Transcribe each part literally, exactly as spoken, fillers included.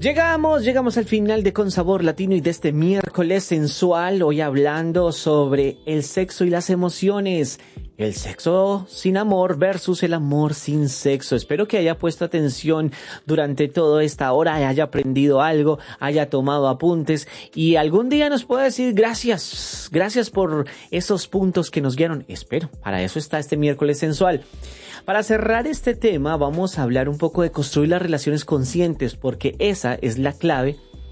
Llegamos, llegamos al final de Con Sabor Latino y de este miércoles sensual, hoy hablando sobre el sexo y las emociones. El sexo sin amor versus el amor sin sexo. Espero que haya puesto atención durante toda esta hora, haya aprendido algo, haya tomado apuntes y algún día nos pueda decir gracias, gracias por esos puntos que nos guiaron. Espero, para eso está este miércoles sensual. Para cerrar este tema vamos a hablar un poco de construir las relaciones conscientes, porque esa es la clave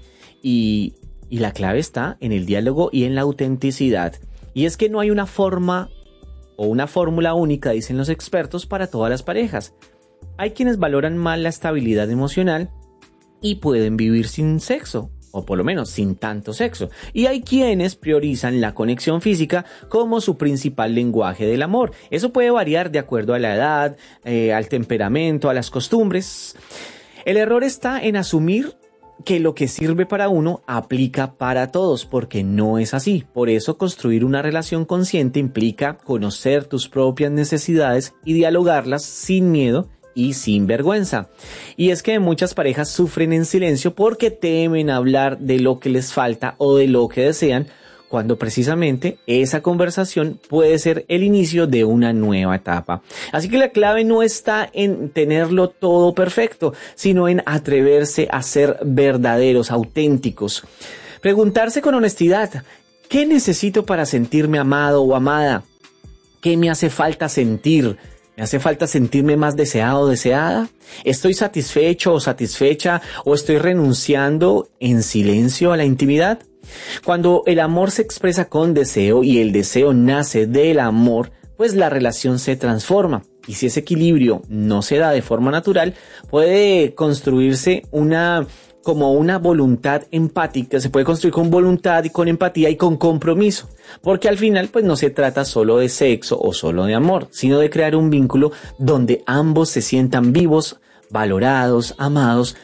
y, y la clave está en el diálogo y en la autenticidad. Y es que no hay una forma o una fórmula única, dicen los expertos, para todas las parejas. Hay quienes valoran más la estabilidad emocional y pueden vivir sin sexo, o por lo menos sin tanto sexo. Y hay quienes priorizan la conexión física como su principal lenguaje del amor. Eso puede variar de acuerdo a la edad, eh, al temperamento, a las costumbres. El error está en asumir que lo que sirve para uno aplica para todos, porque no es así. Por eso construir una relación consciente implica conocer tus propias necesidades y dialogarlas sin miedo y sin vergüenza. Y es que muchas parejas sufren en silencio porque temen hablar de lo que les falta o de lo que desean, cuando precisamente esa conversación puede ser el inicio de una nueva etapa. Así que la clave no está en tenerlo todo perfecto, sino en atreverse a ser verdaderos, auténticos. Preguntarse con honestidad, ¿qué necesito para sentirme amado o amada? ¿Qué me hace falta sentir? ¿Me hace falta sentirme más deseado o deseada? ¿Estoy satisfecho o satisfecha o estoy renunciando en silencio a la intimidad? Cuando el amor se expresa con deseo y el deseo nace del amor, pues la relación se transforma. Y si ese equilibrio no se da de forma natural, puede construirse una como una voluntad empática, se puede construir con voluntad y con empatía y con compromiso, porque al final pues no se trata solo de sexo o solo de amor, sino de crear un vínculo donde ambos se sientan vivos, valorados, amados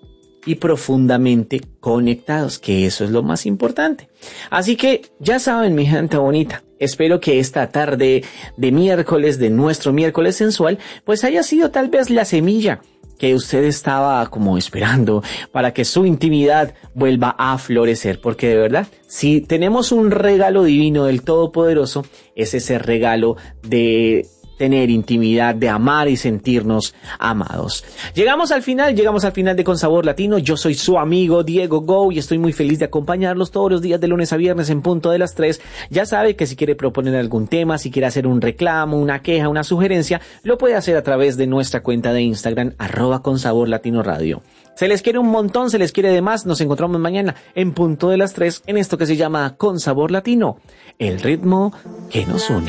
y profundamente conectados, que eso es lo más importante. Así que ya saben, mi gente bonita, espero que esta tarde de miércoles, de nuestro miércoles sensual, pues haya sido tal vez la semilla que usted estaba como esperando para que su intimidad vuelva a florecer, porque de verdad, si tenemos un regalo divino del Todopoderoso, es ese regalo de tener intimidad, de amar y sentirnos amados. Llegamos al final, llegamos al final de Con Sabor Latino. Yo soy su amigo Diego Go y estoy muy feliz de acompañarlos todos los días de lunes a viernes en punto de las tres. Ya sabe que si quiere proponer algún tema, si quiere hacer un reclamo, una queja, una sugerencia, lo puede hacer a través de nuestra cuenta de Instagram, arroba Con Sabor Latino Radio. Se les quiere un montón, se les quiere de más. Nos encontramos mañana en punto de las tres en esto que se llama Con Sabor Latino, el ritmo que nos une.